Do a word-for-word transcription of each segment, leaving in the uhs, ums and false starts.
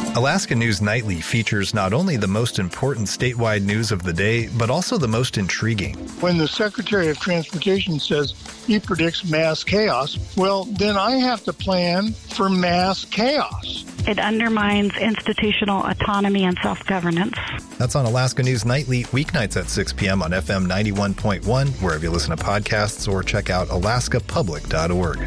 Alaska News Nightly features not only the most important statewide news of the day, but also the most intriguing. When the Secretary of Transportation says he predicts mass chaos, well, then I have to plan for mass chaos. It undermines institutional autonomy and self-governance. That's on Alaska News Nightly, weeknights at six p.m. on F M ninety-one point one, wherever you listen to podcasts, or check out alaska public dot org.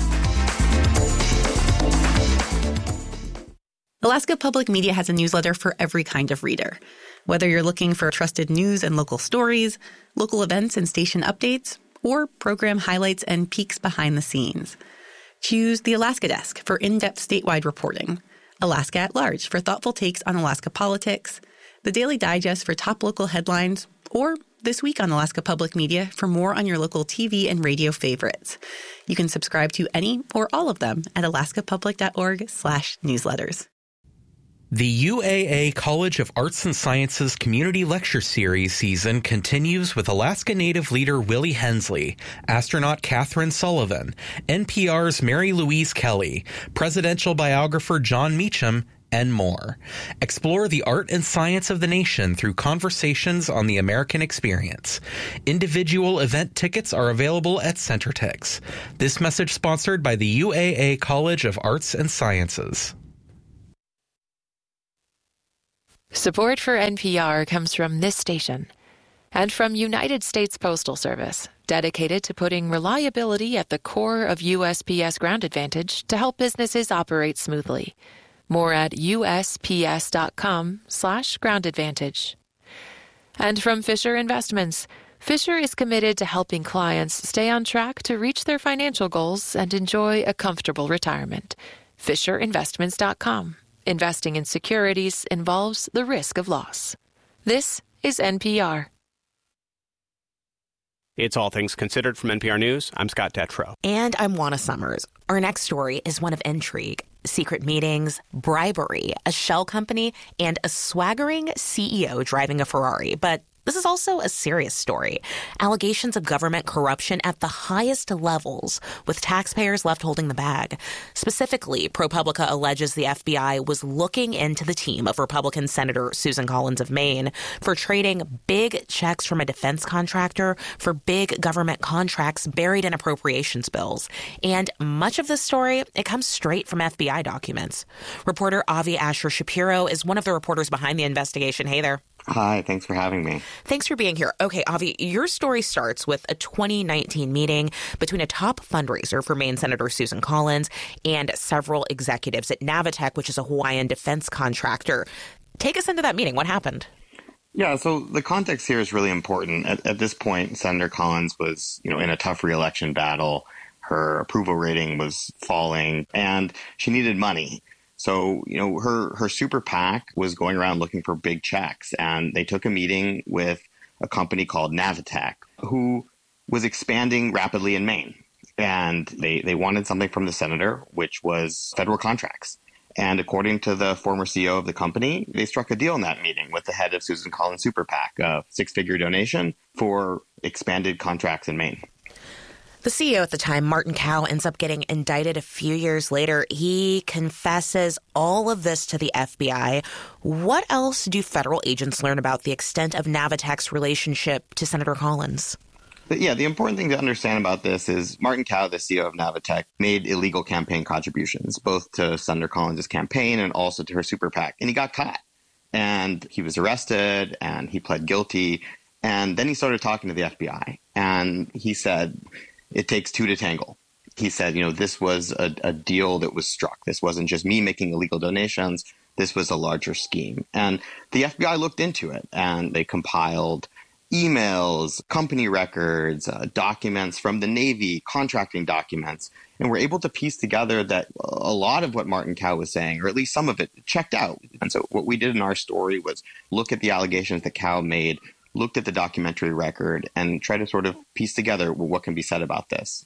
Alaska Public Media has a newsletter for every kind of reader. Whether you're looking for trusted news and local stories, local events and station updates, or program highlights and peeks behind the scenes, choose the Alaska Desk for in-depth statewide reporting, Alaska at Large for thoughtful takes on Alaska politics, the Daily Digest for top local headlines, or This Week on Alaska Public Media for more on your local T V and radio favorites. You can subscribe to any or all of them at alaska public dot org slash newsletters. The U A A College of Arts and Sciences Community Lecture Series season continues with Alaska Native leader Willie Hensley, astronaut Catherine Sullivan, N P R's Mary Louise Kelly, presidential biographer John Meacham, and more. Explore the art and science of the nation through conversations on the American experience. Individual event tickets are available at CenterTix. This message sponsored by the U A A College of Arts and Sciences. Support for N P R comes from this station and from United States Postal Service, dedicated to putting reliability at the core of U S P S Ground Advantage to help businesses operate smoothly. More at U S P S dot com slash ground advantage. And from Fisher Investments. Fisher is committed to helping clients stay on track to reach their financial goals and enjoy a comfortable retirement. Fisher Investments dot com. Investing in securities involves the risk of loss. This is N P R. It's All Things Considered from N P R News. I'm Scott Detrow. And I'm Juana Summers. Our next story is one of intrigue, secret meetings, bribery, a shell company, and a swaggering C E O driving a Ferrari. But this is also a serious story. Allegations of government corruption at the highest levels, with taxpayers left holding the bag. Specifically, ProPublica alleges the F B I was looking into the team of Republican Senator Susan Collins of Maine for trading big checks from a defense contractor for big government contracts buried in appropriations bills. And much of this story, it comes straight from F B I documents. Reporter Avi Asher Shapiro is one of the reporters behind the investigation. Hey there. Hi, thanks for having me. Thanks for being here. Okay, Avi, your story starts with a twenty nineteen meeting between a top fundraiser for Maine Senator Susan Collins and several executives at Navitec, which is a Hawaiian defense contractor. Take us into that meeting. What happened? Yeah, so the context here is really important. At, at this point, Senator Collins was, you know, in a tough reelection battle. Her approval rating was falling, and she needed money. So, you know, her, her super PAC was going around looking for big checks, and they took a meeting with a company called Navitec, who was expanding rapidly in Maine. And they, they wanted something from the senator, which was federal contracts. And according to the former C E O of the company, they struck a deal in that meeting with the head of Susan Collins' super PAC, a six-figure donation for expanded contracts in Maine. The C E O at the time, Martin Kao, ends up getting indicted a few years later. He confesses all of this to the F B I. What else do federal agents learn about the extent of Navitec's relationship to Senator Collins? But yeah, the important thing to understand about this is Martin Kao, the C E O of Navitec, made illegal campaign contributions, both to Senator Collins' campaign and also to her super PAC. And he got caught. And he was arrested, and he pled guilty. And then he started talking to the F B I. And he said, it takes two to tangle. He said, you know, this was a, a deal that was struck. This wasn't just me making illegal donations. This was a larger scheme. And the F B I looked into it, and they compiled emails, company records, uh, documents from the Navy, contracting documents, and were able to piece together that a lot of what Martin Kao was saying, or at least some of it, checked out. And so what we did in our story was look at the allegations that Kao made, looked at the documentary record, and try to sort of piece together what can be said about this.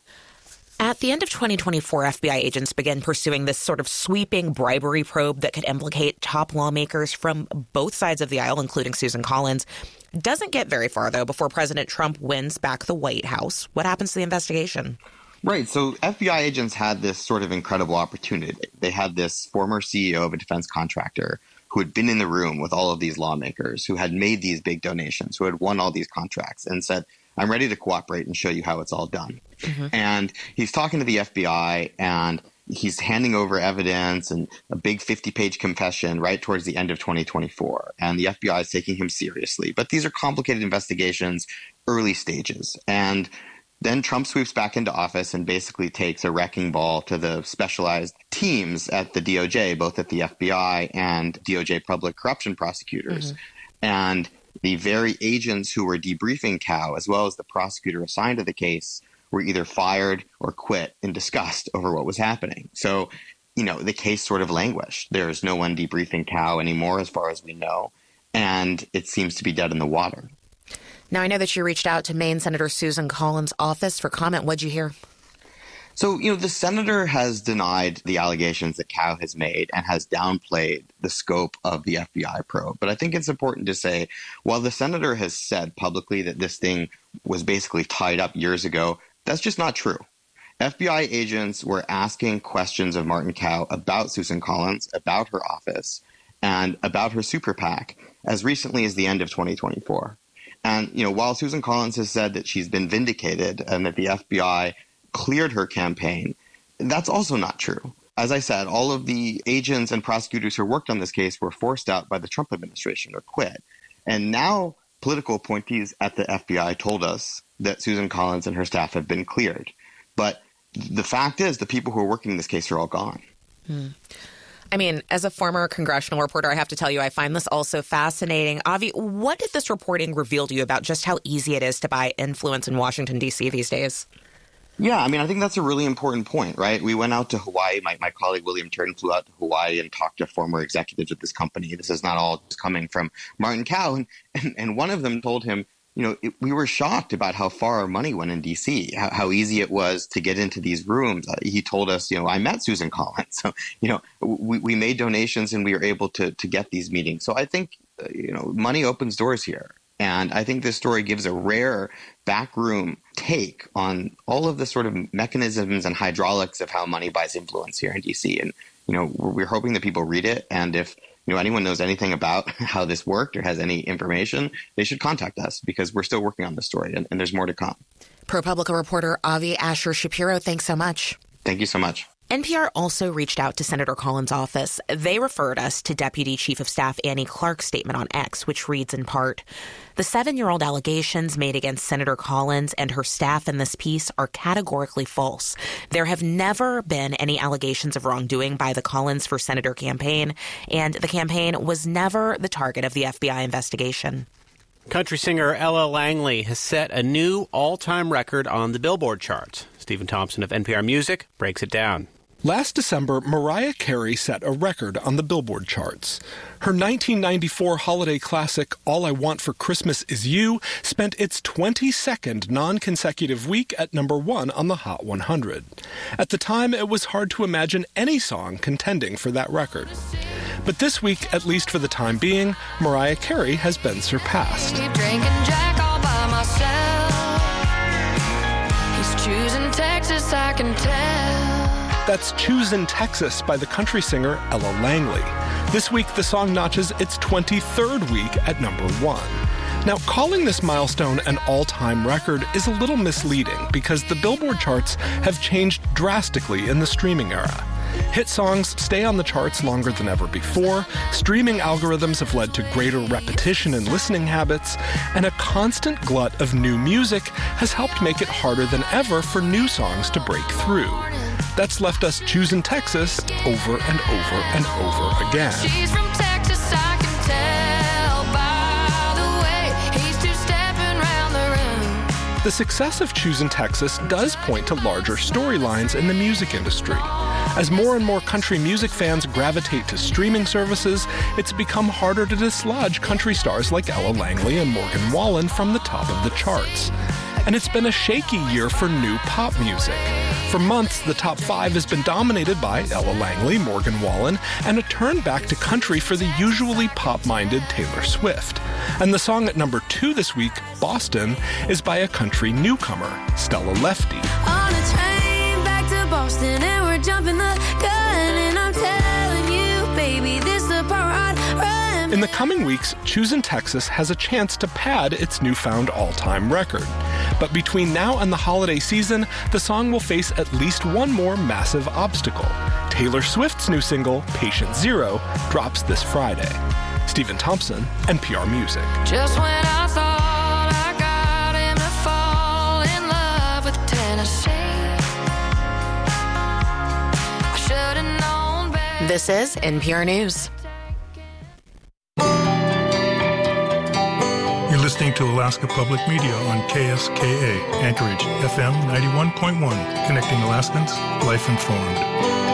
At the end of twenty twenty-four, F B I agents began pursuing this sort of sweeping bribery probe that could implicate top lawmakers from both sides of the aisle, including Susan Collins. Doesn't get very far, though, before President Trump wins back the White House. What happens to the investigation? Right. So F B I agents had this sort of incredible opportunity. They had this former C E O of a defense contractor who had been in the room with all of these lawmakers, who had made these big donations, who had won all these contracts, and said, I'm ready to cooperate and show you how it's all done. Mm-hmm. And he's talking to the F B I, and he's handing over evidence and a big fifty-page confession right towards the end of twenty twenty-four. And the F B I is taking him seriously. But these are complicated investigations, early stages. And then Trump sweeps back into office and basically takes a wrecking ball to the specialized teams at the D O J, both at the F B I and D O J public corruption prosecutors. Mm-hmm. And the very agents who were debriefing Cao, as well as the prosecutor assigned to the case, were either fired or quit in disgust over what was happening. So, you know, the case sort of languished. There's no one debriefing Cao anymore, as far as we know, and it seems to be dead in the water. Now, I know that you reached out to Maine Senator Susan Collins' office for comment. What'd you hear? So, you know, the senator has denied the allegations that Cao has made and has downplayed the scope of the F B I probe. But I think it's important to say, while the senator has said publicly that this thing was basically tied up years ago, that's just not true. F B I agents were asking questions of Martin Cao about Susan Collins, about her office, and about her super PAC as recently as the end of twenty twenty-four. And, you know, while Susan Collins has said that she's been vindicated and that the F B I cleared her campaign, that's also not true. As I said, all of the agents and prosecutors who worked on this case were forced out by the Trump administration or quit. And now political appointees at the F B I told us that Susan Collins and her staff have been cleared. But the fact is, the people who are working this case are all gone. Hmm. I mean, as a former congressional reporter, I have to tell you, I find this also fascinating. Avi, what did this reporting reveal to you about just how easy it is to buy influence in Washington, D C these days? Yeah, I mean, I think that's a really important point, right? We went out to Hawaii. My, my colleague William Turton flew out to Hawaii and talked to former executives at this company. This is not all just coming from Martin Cao. And, and, and one of them told him, you know, it, we were shocked about how far our money went in D C, how, how easy it was to get into these rooms. Uh, he told us, you know, I met Susan Collins. So, you know, we, we made donations and we were able to, to get these meetings. So I think, uh, you know, money opens doors here. And I think this story gives a rare backroom take on all of the sort of mechanisms and hydraulics of how money buys influence here in D C. And, you know, we're, we're hoping that people read it. And if, you know, anyone knows anything about how this worked or has any information, they should contact us because we're still working on this story and, and there's more to come. ProPublica reporter Avi Asher Shapiro, thanks so much. Thank you so much. N P R also reached out to Senator Collins' office. They referred us to Deputy Chief of Staff Annie Clark's statement on X, which reads in part, the seven-year-old allegations made against Senator Collins and her staff in this piece are categorically false. There have never been any allegations of wrongdoing by the Collins for Senator campaign, and the campaign was never the target of the F B I investigation. Country singer Ella Langley has set a new all-time record on the Billboard charts. Stephen Thompson of N P R Music breaks it down. Last December, Mariah Carey set a record on the Billboard charts. Her nineteen ninety-four holiday classic, All I Want for Christmas Is You, spent its twenty-second non-consecutive week at number one on the Hot one hundred. At the time, it was hard to imagine any song contending for that record. But this week, at least for the time being, Mariah Carey has been surpassed. Keep drinking Jack all by myself. He's choosing Texas, I can tell. That's Choosin' Texas by the country singer Ella Langley. This week, the song notches its twenty-third week at number one. Now, calling this milestone an all-time record is a little misleading because the Billboard charts have changed drastically in the streaming era. Hit songs stay on the charts longer than ever before, streaming algorithms have led to greater repetition in listening habits, and a constant glut of new music has helped make it harder than ever for new songs to break through. That's left us choosing Texas over and over and over again. She's from Texas, I can tell by the way he's two-stepping round the room. The success of Choosing Texas does point to larger storylines in the music industry. As more and more country music fans gravitate to streaming services, it's become harder to dislodge country stars like Ella Langley and Morgan Wallen from the top of the charts. And it's been a shaky year for new pop music. For months, the top five has been dominated by Ella Langley, Morgan Wallen, and a turn back to country for the usually pop-minded Taylor Swift. And the song at number two this week, Boston, is by a country newcomer, Stella Lefty. On a train back to Boston and we're jumping the gun and I'm telling you, baby, this is the part I'd In the coming weeks, Choosing Texas has a chance to pad its newfound all-time record. But between now and the holiday season, the song will face at least one more massive obstacle. Taylor Swift's new single, Patient Zero, drops this Friday. Stephen Thompson, N P R Music. Just when I thought I got him to fall in love with Tennessee, I should have known better. This is N P R News. You're listening to Alaska Public Media on K S K A, Anchorage, F M ninety-one point one, connecting Alaskans, life informed.